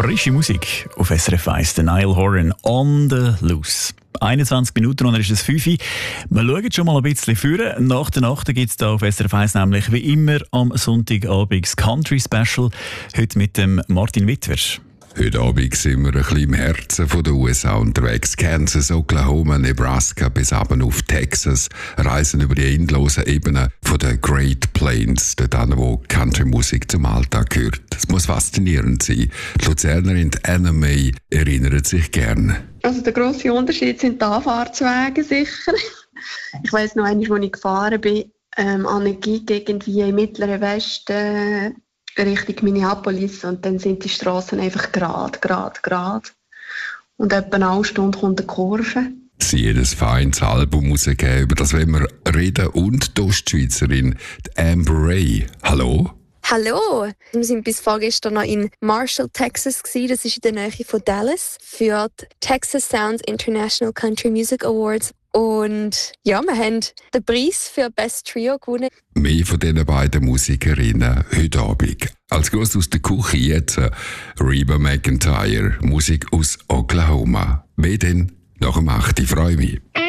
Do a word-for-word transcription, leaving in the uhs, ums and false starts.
Frische Musik auf S R F eins, der Niall Horan «On the Loose». einundzwanzig Minuten und dann ist es fünf Uhr. Wir schauen schon mal ein bisschen vor. Nach der Nacht gibt es hier auf S R F eins nämlich wie immer am Sonntagabend das Country Special. Heute mit dem Martin Wittwer. Heute Abend sind wir ein bisschen im Herzen der U S A unterwegs. Kansas, Oklahoma, Nebraska bis runter auf Texas. Reisen über die endlosen Ebenen von den Great Plains, dort hin, wo Country-Musik zum Alltag gehört. Es muss faszinierend sein. Die Luzernerin Anna May erinnert sich gern. Also der grosse Unterschied sind die Anfahrtswege sicher. Ich weiss noch einmal, als ich gefahren bin, ähm, an eine Gig irgendwie im Mittleren Westen, Richtung Minneapolis, und dann sind die Straßen einfach gerade, gerade, gerade. Und etwa eine halbe Stunde kommt eine Kurve. Sie hat ein feines Album rausgegeben, über das wollen wir reden. Und die Ostschweizerin, die Amber Ray. Hallo? Hallo! Wir waren bis vorgestern noch in Marshall, Texas. Das ist in der Nähe von Dallas für die Texas Sounds International Country Music Awards. Und ja, wir haben den Preis für Best Trio gewonnen. Mehr von diesen beiden Musikerinnen heute Abend. Als Gruß aus der Küche jetzt Reba McEntire, Musik aus Oklahoma. Mehr denn nach dem acht. Ich freue mich.